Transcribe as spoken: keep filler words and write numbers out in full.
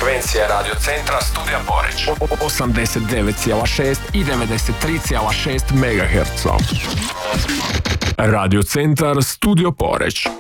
frekvencija Radio Centra Studija Poreć. osamdeset devet zarez šest i devedeset tri zarez šest megaherca. Radio Centar Studio Poreć.